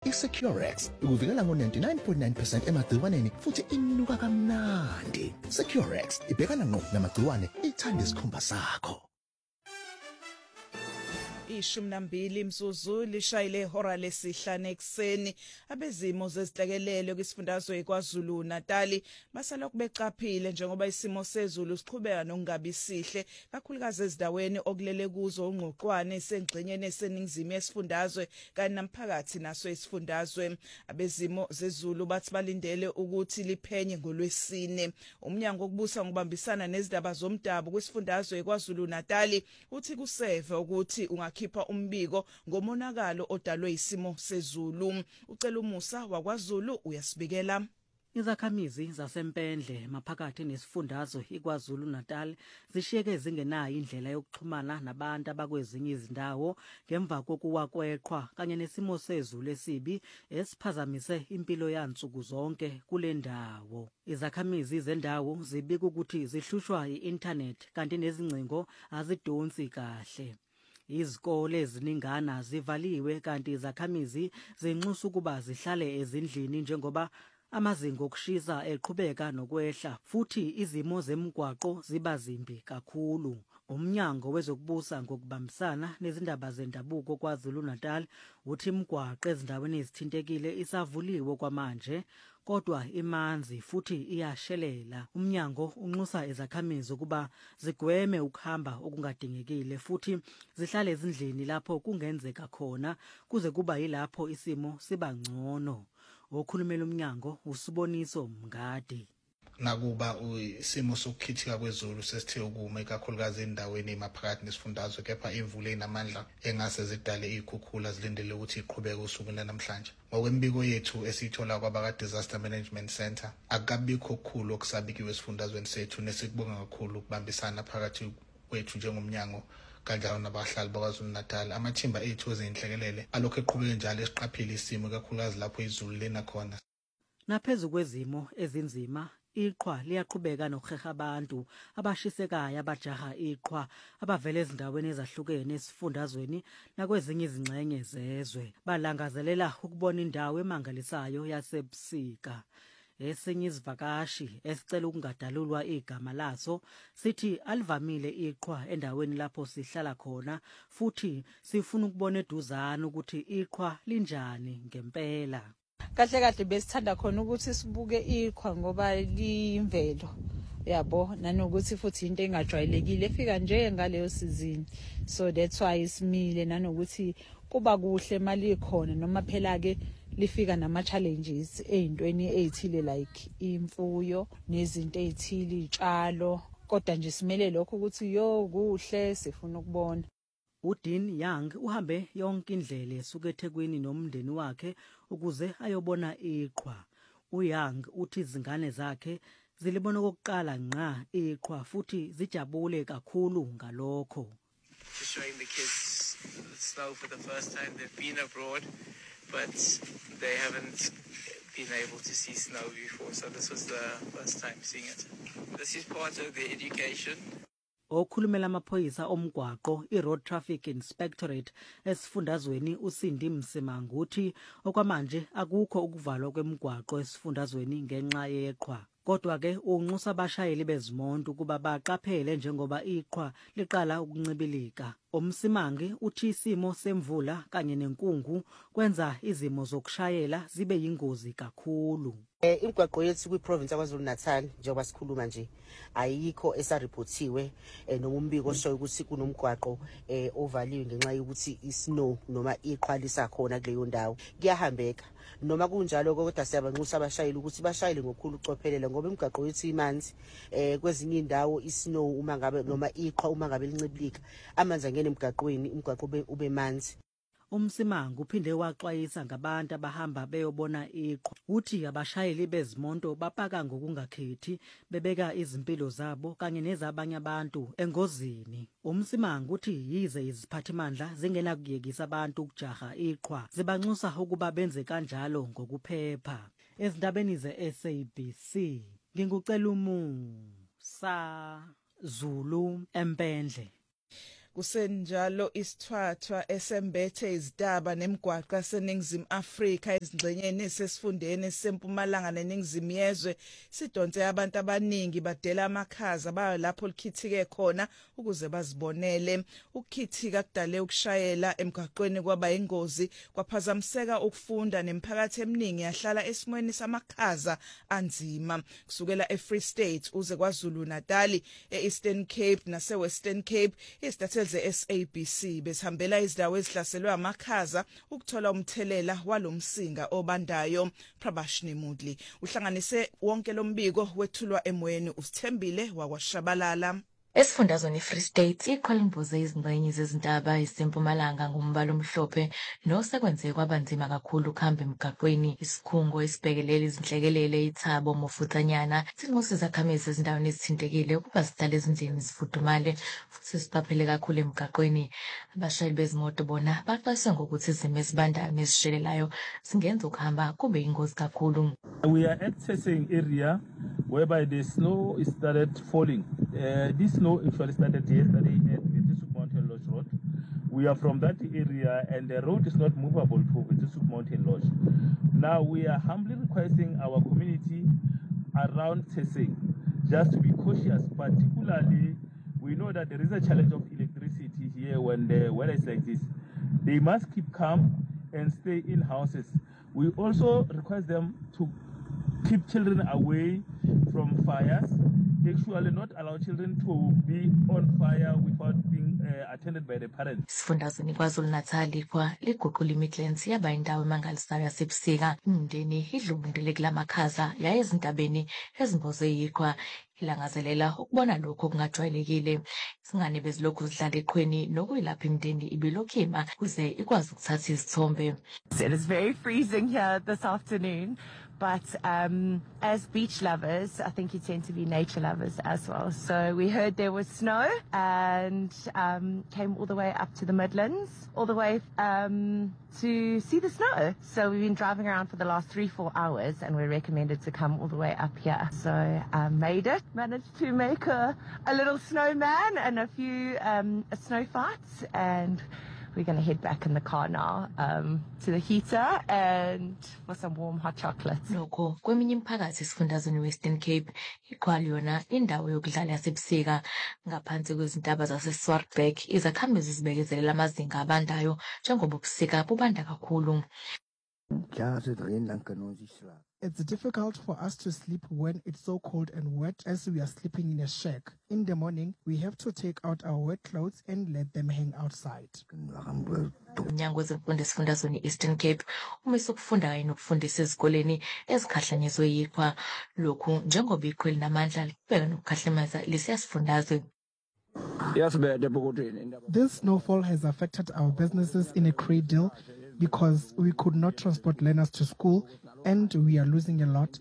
iSecurex ikuvikela ngo-99.9% emagciwaneni futhi inuka kamnandi. Securex ibhekana ngqo namagciwane ithanda isikhumba sakho. 12 imzuzu lishayile ihora lesihlanu ekseni. Abezimo zezihlekelele kwisifundazwe kwaZulu Natal basalokhu becaphile njengoba isimo sezulu siqhubeka nokungabi sihle kakhulukazi ezindaweni okulele kuzo ungqoqwane esengxenyeni eseningizimu yesifundazwe kanye namphakathi naso isifundazwe. Abezimo zezulu bathi balindele ukuthi liphenye ngoLwesine. Umnyango wokubusa ngokubambisana nezindaba zomdabu kwisifundazwe kwaZulu Natal uthi kuseve ukuthi ungakhipha umbiko ngomonakalo odalwe isimo sezulu. Ucela umusa wakwaZulu uyasibikela. Izakhamizi zasempendle maphakathi nesifundazwe iKwaZulu Natal zishiyeke zingenayo indlela yokuxhumana nabantu abakwezinye izindawo ngemva kokuwa kweqhwa kanye nesimo sezulu esibi esiphazamise impilo yansuku zonke kule ndawo. Izakhamizi zendawo zibika ukuthi zihlushwa i-internet kanti nezingcingo azidonsi kahle. Izikole eziningana zivaliwe kanti izakhamizi zinxusa ukuba zihlale ezindlini njengoba amazinga okushisa eqhubeka nokwehla futhi izimo zemgwaqo ziba zimbi kakhulu. Umnyango wezokubusa ngokubambisana nezindaba zendabuko kwaZulu Natal uthi imigwaqo ezindaweni ezithintekile isavuliwe kwamanje kodwa imanzi futhi iyashelela. Umnyango unxusa izakhamizi ukuba zigweme ukuhamba okungadingekile futhi zihlale ezindlini lapho kungenzeka khona kuze kuba yilapho isimo siba ngcono. Okhulumela umnyango uSiboniso Mngadi. Nakuba isimo sokukhithika kwezulu sesithe ukuma ikakhulukazi endaweni emaphakathi nesifundazwe kepha imvula enamandla engase zidale izikhukhula zilindele ukuthi iqhubeke usuku namhlanje. Ngokwembiko yethu esithola kwabaka Disaster Management Center akukabikho okukhulu okusabikiwe esifundazweni sethu nesikubonga kakhulu ukubambisana phakathi kwethu njengomnyango kanjalo nabahlali bakwaZulu Natal. Amathimba ethu ezinhlekelele alokho eqhubeke njalo esiqaphile isimo kakhulukazi lapho izulu lena khona. Naphezu kwezimo ezinzima iqhwa liyaqhubeka nokuheha abantu abashisekayo abajaha iqhwa abavela ezindaweni ezahlukene esifundazweni nakwezinye izingxenye zezwe balangazelela ukubona indawo emangalisayo yasebusika. Esinye isivakashi esicela ukungadalulwa igama laso sithi alivamile iqhwa endaweni lapho sihlala khona futhi sifuna ukubona eduzane ukuthi iqhwa linjani ngempela. Kahle besithanda khona ukuthi sibuke iqhwa ngoba liyimvelo yabo nanokuthi futhi into engajwayelekile efika nje ngaleyo season, so that's why isimile nanokuthi kuba kuhle mali ikhona noma phela ke lifika nama challenges ezintweni ezithile like imfuyo nezinto ezithile izitshalo kodwa nje simele lokho ukuthi kuhle sifuna ukubona. uDean Young uhambe yonke indlela esuka eThekwini nomndeni wakhe ukuze ayobona iqhwa. uYoung uthi izingane zakhe zilibona okokuqala ngqa iqhwa futhi zijabule kakhulu ngalokho. Showing the kids the snow for the first time. They've been abroad, but they haven't been able to see snow before, so this was the first time seeing it. This is part of the education. Okhulumela amaphoyisa omgwaqo iRoad Traffic Inspectorate esifundazweni uSindi Msimanga uthi okwamanje akukho ukuvalwa kwemigwaqo esifundazweni ngenxa yeqhwa. Kodwa ke unxusa abashayeli bezimonto kuba baqaphele njengoba iqhwa liqala ukuncibilika. Umsimangi uthi isimo semvula kanye nenkungu kwenza izimo zokushayela zibe yingozi kakhulu. Imigwaqo yethu kwiprovince yaKwaZulu Natal njengoba sikhuluma nje ayikho esariportiwe noma umbiko oshoyo ukuthi kunomgwaqo ovaliwe ngenxa yokuthi isnow noma iqhwa lisakhona kuleyo ndawo. Kuyahambeka noma kunjalo kodwa siyabanxusa abashayeli ukuthi bashayele ngokukhulu ucophelela ngoba imigwaqo yethu imanzi kwezinye indawo isnow uma ngabe noma iqhwa uma ngabe lincibilika amanzi angene emgwaqweni umgwaqo ube manzi. Umsimangu uphinde waxwayisa ngabantu abahamba beyobona iqhwa. Uthi abashayeli bezimonto bapaka ngokungakhethi bebeka izimpilo zabo kanye nezabanye abantu engozini. Umsimangu uthi yize iziphathimandla zingena kuyekisa abantu ukujaha iqhwa zibanxusa ukuba benze kanjalo ngokuphepha. Ezindabeni zeSABC ngingucela umusa Zulu empendle. Kusenjalo isithwathwa esembethe izidaba nemigwaqo yaseNingizimu Afrika ezingxenyeni esesifundeni seMpumalanga neNingizimu yezwe sidonse abantu abaningi badela amakhaza bayo lapho likhithike khona ukuze bazibonele. Ukukhithika kudale ukushayela emgwaqweni kwaba ingozi kwaphazamiseka ukufunda nemiphakathi eminingi yahlala esimweni samakhaza anzima kusukela eFree State uze kwaZulu Natal, eEastern Cape naseWestern Cape. Izidatheli ze-SABC besihambela izindawo ezihlaselwe amakhaza ukuthola umthelela walomsinga obandayo. Prabashini Mudli uhlanganise wonke lombiko wethulwa emoyeni uSithembile wakwaShabalala. Esifundazweni Free State iqhwa limboze izingxenye zezintaba ezisempumalanga ngombala omhlophe nosekwenze kwabanzima kakhulu ukuhamba emgaqweni. Isikhungo esibhekelele izinhlekelele ithabo mofuthanyana sinxusa izakhamuzi ezindaweni ezithintekile ukuba zidale ezindlini zifudumale futhi siqaphele kakhulu emgaqweni. Abashayeli bezimoto bona baxwayiswe ngokuthi izimo ezibandayo nezishelelayo zingenza ukuhamba kube ingozi kakhulu. We are accessing area whereby the snow started falling. This snow actually started yesterday at Wetsisuk Mountain Lodge Road. We are from that area and the road is not movable to Wetsisuk Mountain Lodge. Now we are humbly requesting our community around Tseseng just to be cautious, particularly we know that there is a challenge of electricity here when the weather is like this. They must keep calm and stay in houses. We also request them to keep children away from fires. Actually not allow children to be on fire without being attended by the parents. Sifundazweni kwaZulu Natal kwa liguqula iMidlands yaba indawo emangalisayo yasebusika. Imindeni idlumundele kulamakhaza yayezintabeni ezimboze yiqhwa ilangazelela ukubona lokho okungajwayelekile. Singane bezilokhu zidlala eqhweni nokuyilapha imindeni ibilokhima kuze ikwazi ukuthatha izithombe. It is very freezing here this afternoon. But as beach lovers, I think you tend to be nature lovers as well. So we heard there was snow and came all the way up to the Midlands, all the way to see the snow. So we've been driving around for the last 3-4 hours and we're recommended to come all the way up here. So made it, managed to make a little snowman and a few snow fights, and we're going to head back in the car now to the heater and for some warm hot chocolate. Lokho kweminye imiphakathi esifundazweni Western Cape iqhwa yona indawo yokudlala yasebusika ngaphansi kwezintaba zaseSwartberg. Izakhamuzi zibekezelela amazinga abandayo njengoba ubusika bubanda kakhulu. It's difficult for us to sleep when it's so cold and wet as we are sleeping in a shack. In the morning, we have to take out our wet clothes and let them hang outside. Umnyango wezemfundo esifundazweni Eastern Cape umisa ukufunda kanye nokufundisa ezikoleni ezikhahlanyezwe yiqhwa. Lokhu njengoba iqhwa linamandla libheka nokukhahlameza lesiyasifundazwe. This snowfall has affected our businesses in a great deal because we could not transport learners to school and we are losing a lot.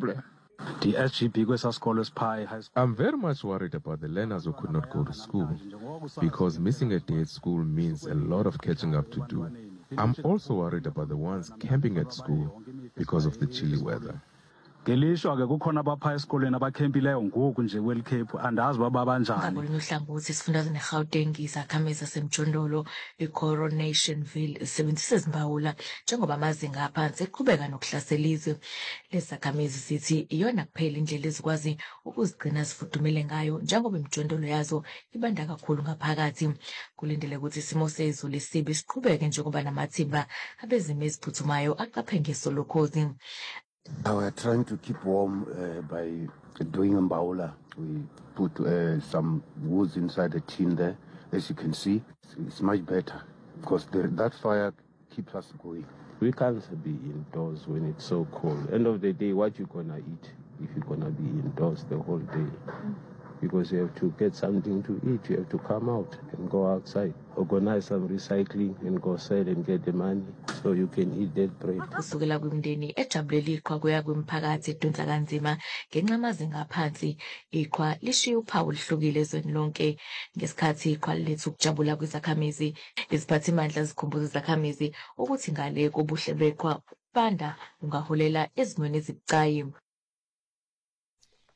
I'm very much worried about the learners who could not go to school because missing a day at school means a lot of catching up to do. I'm also worried about the ones camping at school because of the chilly weather. Ngelishwa ke kukhona abapha esikoleni abakhempileyo ngoku nje kweli Cape andazi baba banjani. Ngabolunye uhlangothi esifundazweni eGauteng izakhamuzi zasemjondolo iCoronationville sebenzisa izimbawula njengoba amazinga aphansi eqhubeka nokuhlasela izwe. Lezakhamuzi zithi iyona kuphela indlela ezikwazi ukuzigcina zifudumele ngayo njengoba imjondolo yazo ibanda kakhulu ngaphakathi. Kulindele ukuthi isimo sezulu esibi siqhubeke njengoba namathimba abezimo eziphuthumayo aqaphe ngesolokhozi. We are trying to keep warm by doing umbaula. We put some woods inside the tin there. As you can see, it's much better because that fire keeps us going. We can't be indoors when it's so cold. End of the day, what you gonna eat if you're gonna be indoors the whole day? Because you have to get something to eat. You have to come out and go outside, organize some recycling and go sell and get the money so you can eat that bread. Kusukela kwimndeni ejabulele iqhwa kuya kwimphakathi edonsa kanzima ngenxa yamazinga aphansi, iqhwa lishiye uphawu lihlukile ezweni lonke. Ngesikhathi iqhwa liletha ukujabula kwezakhamuzi, iziphathimandla zikhumbuza izakhamizi ukuthi ngale kobuhle beqhwa ubanda ungaholela ezimweni ezibucayi.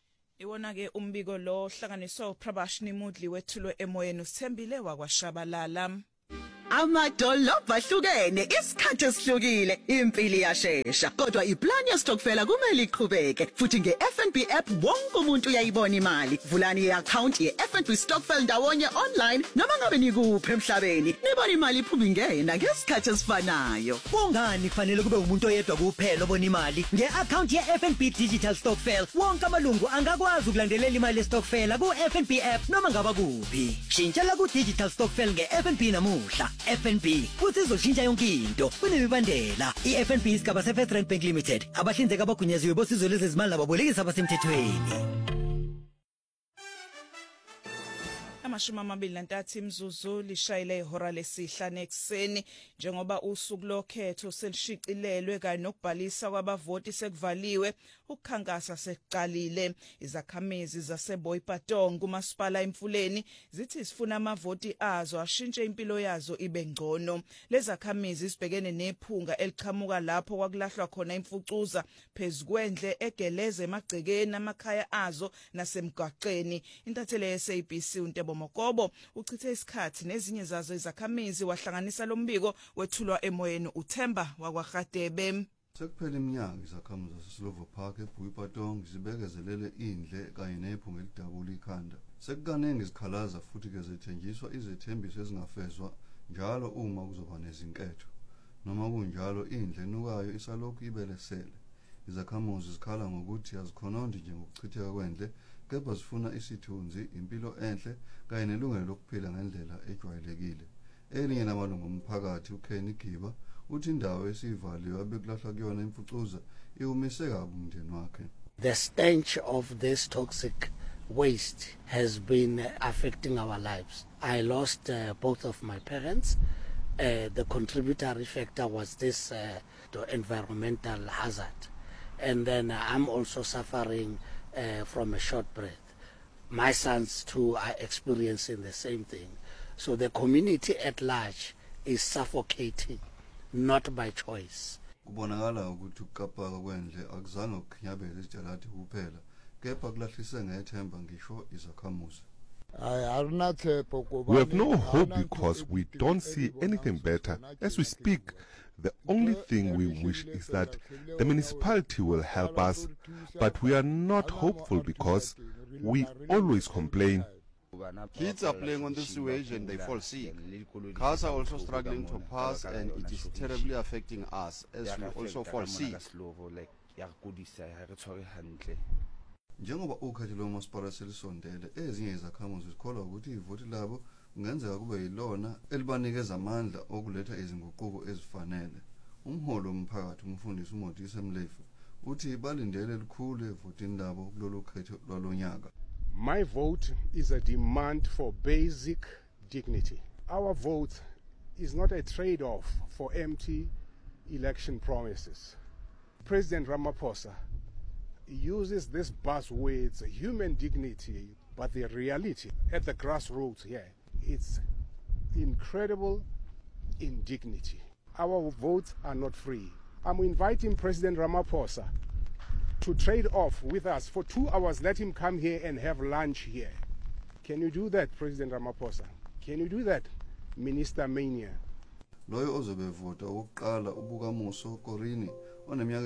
Iwona ke umbiko lo hlanganiswa uPrabashini Mudli wethulwe emoyeni usithembile wakwaShabalala. Amadolobha ahlukene isikhathi esihlukile impilo iyashesha kodwa iplan yestokfela kumele iqhubeke futhi ngeFNB app wonke umuntu uyayibona imali vulani iaccount yeFNB Stokvel ndawonye online noma ngabe nikuphi emhlabeni nibona imali iphuma ingena ngesikhathi esifanayo. Kungani kufanele kube umuntu oyedwa kuphela obona imali ngeaccount yeFNB Digital Stokvel wonke amalungu angakwazi ukulandelela imali yestokfela kuFNB app noma ngaba kuphi. Shintshela ku Digital Stokvel ngeFNB namuhla. FNB futhi izoshintsha yonke into kunemibandela iFNB isigaba seFirst Rand Bank Limited abahlinzeka abagunyaziwe bosizo lezezimali nababolekisi abasemthethweni. 23 imzuzu lishayile ihora lesihlanu ekseni njengoba usuku lokhetho selishicilelwe kanye nokubhalisa kwabavoti sekuvaliwe ukukhankasa sekuqalile. Izakhamizi zaseBoipatong kumasipala eMfuleni zithi sifuna amavoti azo ashintshe impilo yazo ibe ngcono. Lezakhamizi sibhekene nephunga eliqhamuka lapho kwakulahlwa khona imfucuza phezukwendle egeleze emagcekeni amakhaya azo nasemgwaqeni. Intatheli yeSABC uNtebo Mokobo uchithe isikhathi nezinye zazo izakhamizi wahlanganisa lombiko wethulwa emoyeni uThemba wakwaGadebe. Sekuphela iminyaka izakhamuzi zaseSlovo Park eBoipatong zibekezelele indle kanye nephunga elidabula ikhanda. Sekukaningi izikhalaza futhi ke zethenjiswa izethembiso ezingafezwa njalo uma kuzoba nezinketho. Noma kunjalo indle enukayo isalokhu ibelesele. Izakhamuzi zikhala ngokuthi azikhononde nje ngokuchitheka kwendle kepha zifuna isithunzi impilo enhle kanye nelungelo lokuphila ngendlela ejwayelekile. Elinye lamalungu omphakathi uKenny Giba uthi indawo esivaliwe abekulahlwa kuyona imfucuza iwumise kabi umndeni wakhe. The stench of this toxic waste has been affecting our lives. I lost both of my parents. The contributory factor was this the environmental hazard. And then I'm also suffering from a short breath. My sons too are experiencing the same thing. So the community at large is suffocating, not by choice. Kubonakala ukuthi ukukapaka kwendle akuzange ukukhinyabeza isijaladi kuphela kepha kulahlise ngethemba ngisho izakhamuzi. We have no hope because we don't see anything better. As we speak, the only thing we wish is that the municipality will help us, but we are not hopeful because we always complain. Kids are playing on the sewage and they fall sick. Cars are also struggling to pass and it is terribly affecting us as we also fall sick. Njengoba ukhathi lomasipala selisondele ezinye izakhamuzi zikholwa ukuthi ivoti labo kungenzeka kube yilona elibanikeza amandla okuletha izinguquko ezifanele. Umholo womphakathi umfundisi uModise Mlefu uthi balindele elikhulu evotini labo kulolu khetho lwalonyaka. My vote is a demand for basic dignity. Our vote is not a trade-off for empty election promises. President Ramaphosa uses this buzzwords, human dignity, but the reality at the grassroots here, it's incredible indignity. Our votes are not free. I'm inviting President Ramaphosa to trade off with us for 2 hours. Let him come here and have lunch here. Can you do that, President Ramaphosa? Can you do that, Minister Mania? Loyo ozobevota oqala ubukamuso Korini oneminyaka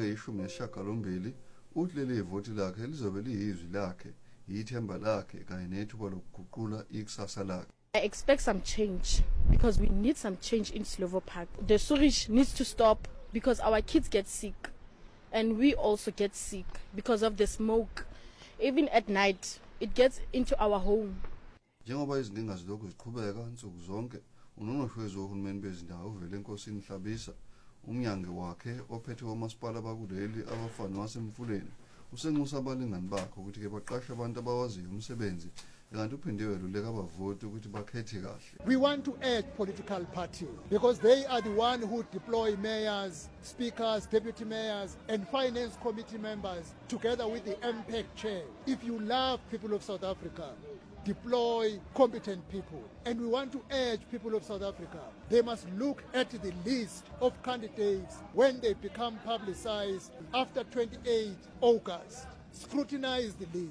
e18 uthi leli voti lakhe lizobe liyizwi lakhe yithemba lakhe kanye nethuba lokuguqula ikusasa lakhe. I expect some change because we need some change in Slovo Park. The sewage needs to stop because our kids get sick and we also get sick because of the smoke. Even at night it gets into our home. Njengoba izinkinga zilokhu ziqhubeka nsuku zonke uNongqongqoshe wohulumeni bezindawo uvele enkosini Hlabisa umnyango wakhe ophethe wamasipala bakuleli abafana wasemfuleni usenxusa abalingani bakhe ukuthi ke baqashe abantu abawaziyo umsebenzi kanti uphindiwe luleka abavoti ukuthi bakhethe kahle. We want to urge political parties because they are the one who deploy mayors, speakers, deputy mayors and finance committee members together with the MPEC chair. If you love people of South Africa, deploy competent people. And we want to urge people of South Africa, they must look at the list of candidates when they become publicized after 28 August. Scrutinize the list.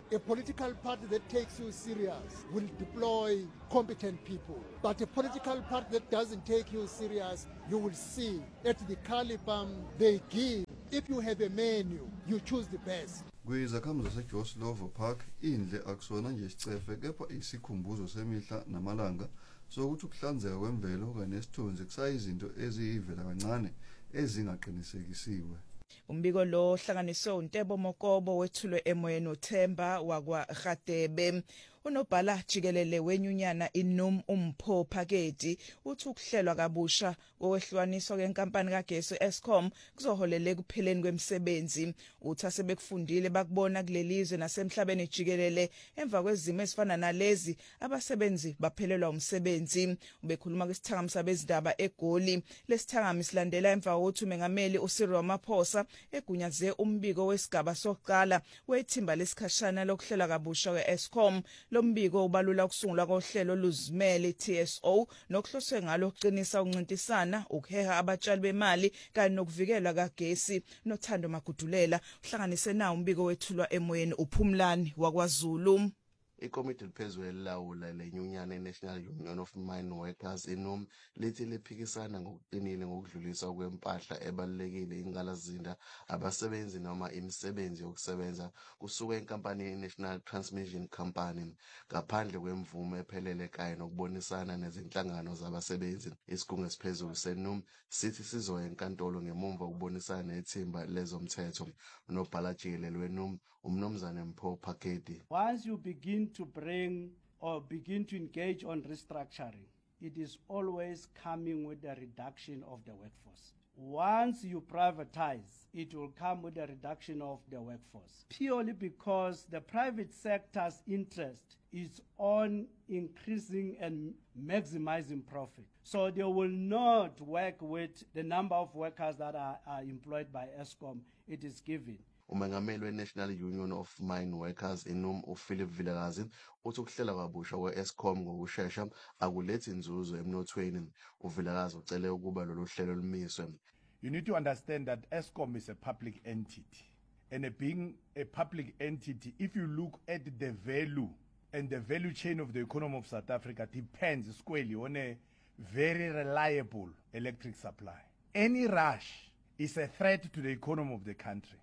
A political party that takes you serious will deploy competent people. But a political party that doesn't take you serious, you will see at the caliber they give. If you have a menu, you choose the best. Kwizakhamuzi zaseJoe Slovo Park indle akusona nje isicefe kepha isikhumbuzo semihla namalanga sokuthi ukuhlanzeka kwemvelo kanye nesithunzi kusayizinto eziyivela kancane ezingaqinisekisiwe. Umbiko lo hlanganiswe uNtebo Mokobo wethulwe emoyeni uThemba wakwa Gadebe. Unobhala jikelele wenyunyana iNum Umpho Phakedi uthi ukuhlelwa kabusha kokwehlukaniswa kwenkampani kagesi Eskom kuzoholela ekupheleni kwemisebenzi. Uthi asebekufundile bakubona kulelizwe nasemhlabeni jikelele emva kwezimo ezifana nalezi abasebenzi baphelelwa umsebenzi. Ubekhuluma kwisithangamisa bezindaba eGoli. Lesithangami silandela emva kokuthi umengameli uCyril Ramaphosa egunyaze umbiko wesigaba sokuqala wethimba lesikhashana lokuhlela kabusha kweEskom. Lombiko ubalula ukusungulwa kohlelo oluzimele TSO nokuhloswe ngalo ukuqinisa ukuncintisana ukuheha abatshali bemali kanye nokuvikelwa kagesi. Nothando Magudulela uhlanganise nawo umbiko wethulwa emoyeni uPhumlani wakwaZulu. Ikomiti liphezulu elilawula lenyunyana iNational Union of Mine Workers iNUM lithi liphikisana ngokuqinile ngokudlulisa kwempahla ebalekile ingqalazinda abasebenzi noma imisebenzi yokusebenza kusuka enkampanini iNational Transmission Company ngaphandle kwemvume ephelele kanye nokubonisana nezinhlangano zabasebenzi. Isigungu esiphezulu seNUM sithi sizoya enkantolo ngemumva ukubonisana nethimba lezomthetho. Unobhala jikelele weNUM uMnumzane Mpho Phakedi. Once you begin to bring or begin to engage on restructuring, it is always coming with a reduction of the workforce. Once you privatize, it will come with a reduction of the workforce, purely because the private sector's interest is on increasing and maximizing profit. So they will not work with the number of workers that are employed by Eskom. It is given. Umengameli weNational Union of Mine Workers iNUM uPhilip Vilakazi uthi ukuhlela kabusha kweEskom ngokusheshsha akulethi inzuzo emnothweni. uVilakazi ucele ukuba lolu hlelo lumiswe. You need to understand that Eskom is a public entity, and being a public entity, if you look at the value and the value chain of the economy of South Africa depends squarely on a very reliable electric supply. Any rush is a threat to the economy of the country.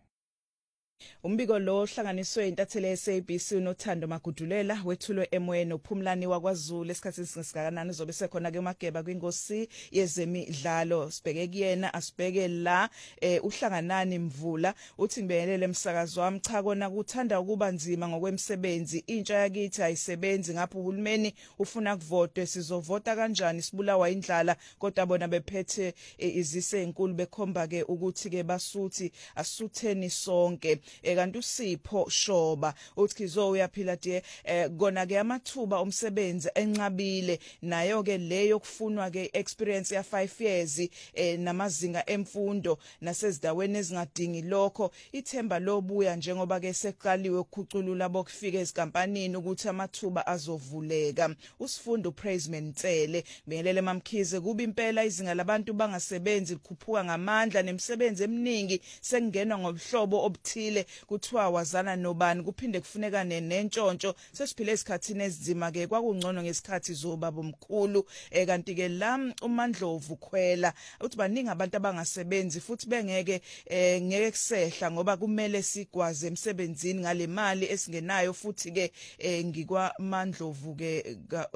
Umbiko lo hlanganiswe intatheli SABC uNothando Magudulela wethulwe emoyeni uPhumlani wakwaZulu esikhathini singakanani uzobe sekhona ke Mageba kwingosi yezemidlalo. Sibheke kuyena asibheke la uhlanganani Mvula uthi ngibelele emsakazo wami cha kona kuthanda ukuba nzima ngokwemsebenzi intsha yakithi ayisebenzi ngapho uhulumeni ufuna kuvotwe sizovota kanjani sibulawa indlala kodwa bona bephethe izise enkulu bekhomba ke ukuthi ke basuthi asutheni sonke. Kanti uSipho Shoba uthi kizo uyaphila de kona ke amathuba omsebenzi enqabile nayo ke leyo kufunwa ke experience ya 5 years namazinga emfundo nasezidaweni ezingadingi lokho ithemba lobuya njengoba ke seqaliwe ukukhuculula bokufika ezikampanini ukuthi amathuba azovuleka. Usifundo uPraiseman Ntsele bengelele mamkhize kuba impela izinga labantu bangasebenzi likhuphuka ngamandla nemisebenzi eminingi sengenwa ngobuhlobo obuthile kuthiwa wazana nobani kuphinde kufuneka nentshontsho sesiphile esikhathini ezizima ke kwakungcono ngesikhathi zobaba omkhulu kanti ke la uMandlovu Khwela uthi baningi abantu abangasebenzi futhi bengeke ngeke kusehla ngoba kumele sigwaze emsebenzini ngale mali esingenayo futhi ke ngikwa Mandlovu ke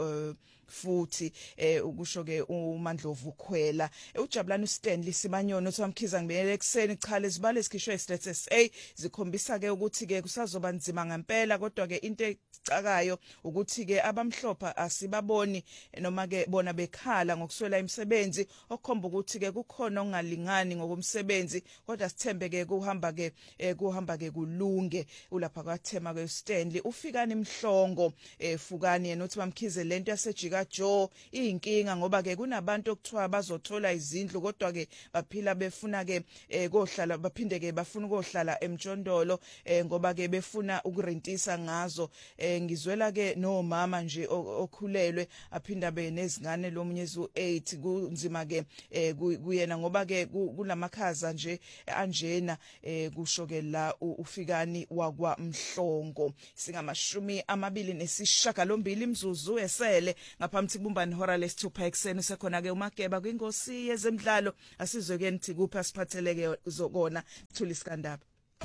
futhi ukusho ke uMandlovu Khwela uJabulani uStanley Simanyoni uthi wamkhiza ngibelele ekseni cha lezibalo esikhishwe eState SA zikhombisa ke ukuthi ke kusazoba nzima ngempela kodwa ke into ecakayo ukuthi ke abamhlopha asibaboni noma ke bona bekhala ngokuswela imisebenzi okukhomba ukuthi ke kukhona ongalingani ngokomsebenzi kodwa sithembe ke kuhamba ke kulunge ulapha kwathema ke uStanley ufikani Mhlongo Fukani yena uthi bamkhize lento yasejika kaJoe inkinga ngoba ke kunabantu okuthiwa bazothola izindlu kodwa ke baphila befuna ke kohlala baphinde ke bafuna kohlala emjondolo ngoba ke befuna ukurentisa ngazo ngizwela ke no mama nje okhulelwe aphinda be nezingane lomunye zu8 kunzima ke kuyena ngoba ke kulamakhaza nje anjena kusho ke la ufikani wakwaMhlongo singamashumi 29 imzuzu esele ngaphambi kubumbani hora lesithupha ekseni sekhona ke uMageba kwingosi yezemidlalo asizwe ke nithi kuphi asiphatheleke zokona Thuli Skandaba.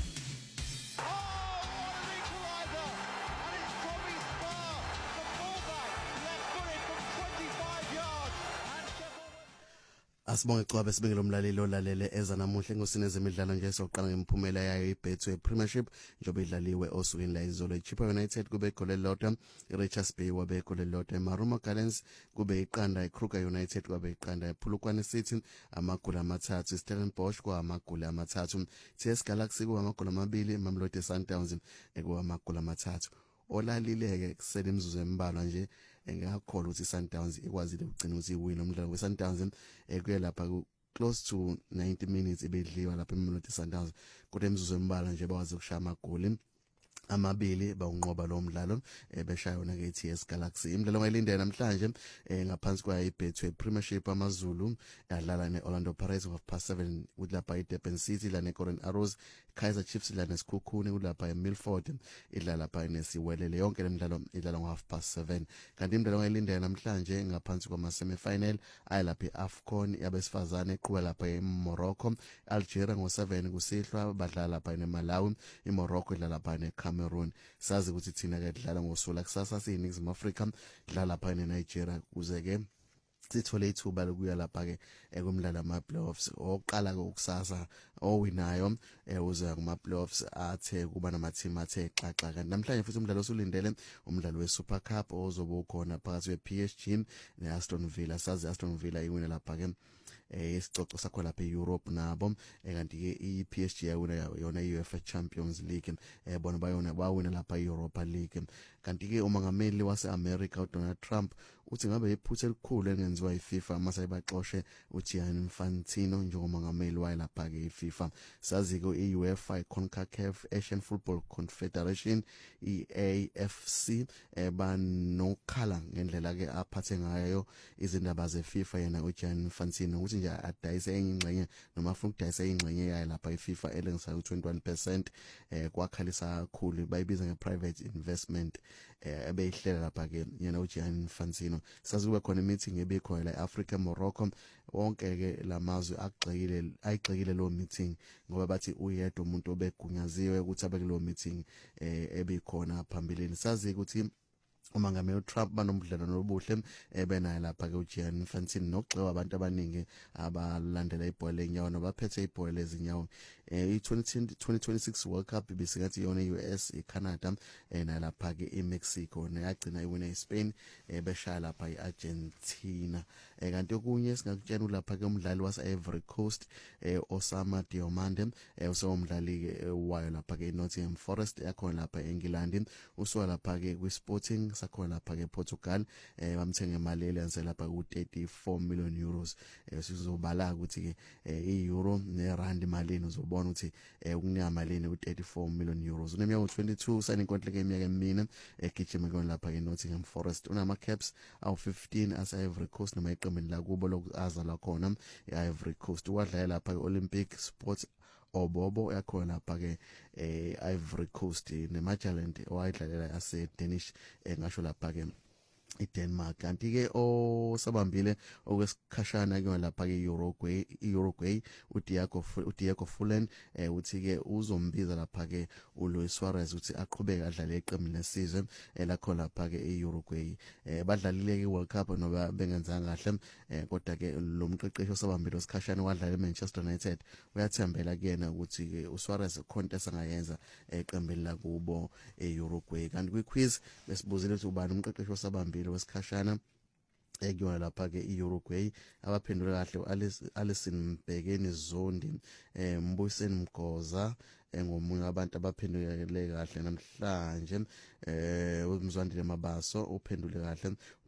Asibonge Cwabe sibinge lo mlaleli olalele eza namuhla engosini ezemidlalo nje soqala ngempumela yayo iBetway Premiership njobe idlaliwe osukwini la izolo iChippa United kube igole lodwa iRichards Bay wabe igole lodwa eMaruma Gardens kube iqanda iKruger United kwabe iqanda ePulukwane City amagoli amathathu iStellenbosch kwa amagoli amathathu TS Galaxy kwa amagoli amabili Mamelodi Sundowns kwa amagoli amathathu olalileke kusele imzuzu embalwa nje engakholwa ukuthi Sundowns ikwazile ukugcina ukuthi iwin umdlalo weSundowns kuye lapha close to 90 minutes ibedliwa lapha eMamelodi Sundowns kodwa imzuzu embalwa nje bakwazi ukushaya amagoli amabili bawunqoba lo mdlalo beshayona ke TS Galaxy imidlalo ngayilindele namhlanje ngaphansi kwa iBetway Premiership amazulu yadlala neOrlando Pirates of past 7 kulapha iDurban City la neCoran Arrows Kaizer Chiefs la neSikhukhune kulapha eMilford idlala lapha neSiwelele yonke lemidlalo idlala ngo7:30 kanti imidlalo ngayilindele namhlanje ngaphansi kwama semi-final ayilapha iAfcon yabesifazane eqhubeka lapha eMorocco Algeria ngo7 kusihlwa badlala lapha neMalawi iMorocco idlala lapha neCameroon sazi ukuthi thina ke dlala ngosola kusasa siyiNingizimu Afrika dlala lapha neNigeria kuze ke sithole ithuba lokuya lapha ke ekumdlalo ama-playoffs oqala ke ukusasa owinayo uze kuma-playoffs athe kuba nama-team athe xaxa kanti namhlanje futhi umdlalo osulindele umdlalo we-Super Cup ozobe ukhona phakathi kwe-PSG ne-Aston Villa sazi Aston Villa iwina lapha ke isicoco sakho lapha eEurope nabo kanti ke iPSG yawina yona iUEFA Champions League bona bawina lapha eEuropa League kanti ke umongameli waseAmerica uDonald Trump uthi ngabe iphutha elikhulu engenziwa iFIFA masayibaxoshe uGianni Infantino njengomongameli wayo lapha ke iFIFA sazi ke iUEFA iCONCACAF Asian Football Confederation iAFC banokhala ngendlela ke aphathe ngayo izindaba zeFIFA yena uGianni Infantino ukuthi nje adayise ingxenye noma afuna ukudayisa ingxenye yayo lapha iFIFA elengisa u21% kwakhalisa kakhulu bayibiza ngeprivate investment ebeyihlela lapha ke yena uGianni Infantino sazi kube khona meeting ebekhona la eAfrica Morocco wonke ke lamazwe ayigxekile lo meeting ngoba bathi uyedwa umuntu obegunyaziwe ukuthi abe kulo meeting ebekhona phambilini sazi ukuthi umongameli uTrump banomdlalo obuhle benayo lapha ke uGianni Infantino nokugxeka abantu abaningi abalandela ibhola lenyawo nabaphethe ibhola lezinyawo i2026 World Cup ibisingathi yona iUS iCanada nalapha ke eMexico neyagcina iwina iSpain beshaya lapha iArgentina kanti okunye singakutshela ulapha ke umdlali waseIvory Coast Osama Diomande usomdlali wayo lapha ke Nottingham Forest yakhona lapha eEngland usuka lapha ke kwiSporting sakhona lapha ke Portugal bamthenge imali elenze lapha ku34 million euros sizobala ukuthi ke iEuro neRand malini uzobona ukuthi ukunika malini u34 million euros uneminyaka 22 usayina inkontileka eminyaka emine egijima kona lapha ke Nottingham Forest unama caps awu15 ase-Ivory Coast noma iqembini la kubo lokuzala khona iIvory Coast wadlala lapha ke-Olympic Sports Obobo yakhona lapha ke Ivory Coast nemajalent owayidlalela ase-Danish ngasho lapha ke iDenmark kanti ke osabambile okwesikhashana ke lapha ke Uruguay uDiego Forlán uthi ke uzombiza lapha ke uLuis Suarez uthi aqhubeke adlale iqembu lesizwe lakhona lapha ke eUruguay badlalile ke World Cup noba bengenzanga kahle kodwa ke lo mqeqeshi osabambile osikhashana wadlala eManchester United uyathembela kuyena ukuthi ke uSuarez khonto esangayenza eqembini la kubo eUruguay kanti kwiquiz besibuzile ukuthi ubani umqeqeshi osabambile wesikhashana ekuyona lapha ke eUruguay abaphendule kahle Alison Mbekeni Zondi Mbuyiseni Mgoza ngomunye abantu abaphendule kahle namhlanje uMzwandile Mabaso uphendule kahle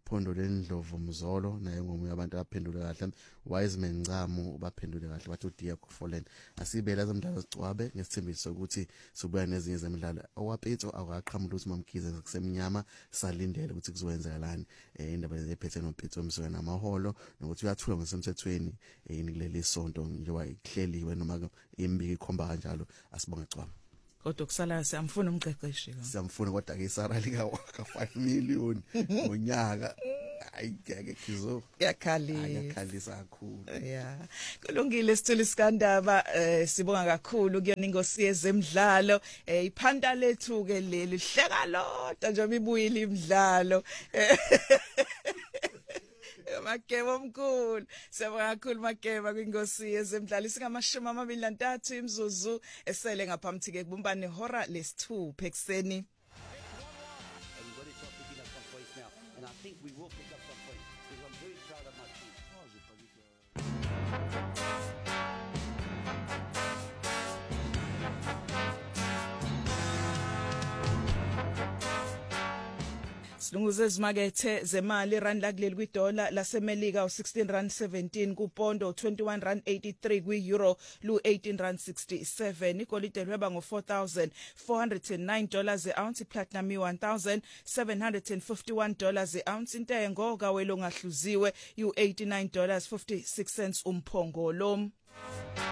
Phondo leNdlovu Mzolo naye ngomunye abantu abaphendule kahle. Wiseman Ncamo baphendule kahle bathi uDia Kufolen. Asibela zamdala sicwabe ngesithembiso ukuthi sibuya nezinye zemidlalo. Owapetho akaqhamuka ukuthi mamkhize kusemnyama salindele ukuthi kuzowenzakalani indaba ephethe noPetho Msowe namaholo nokuthi uyathula ngosemthethweni yini kuleli sonto njengoba ihleliwe noma imbiki ikhomba kanjalo asibonge cwaba. Kodwa kusala siyamfuna umqeqeshi ka. Siyamfuna kodwa ke isara lika 5 million ngonyaka. Ayigeke khizo. Yakhalisa kakhulu. Yeah. Kulungile Sithuli Sikandaba sibonga kakhulu kuyona ingosi yezemidlalo iphanda lethu ke leli hleka lodwa nje ibuyile imidlalo. Makeba omkhulu siyabonga kakhulu Makeba kwingosi yezemidlalo isingamashumi 23 imzuzu esele ngaphambi ke kubumbane ihora lesithupha ekseni. And I think we will pick up some points because I'm very proud of my team. Silunguze izimakethe zemali rand lakuleli kwidola lasemelika u16.17 kupondo 21.83 kwi-euro lu18.67 igolide lweba ngo$4,409 e-ounce platinum $1,751 e-ounce intengo kawelo ngahluziwe u$89.56 umphongolo.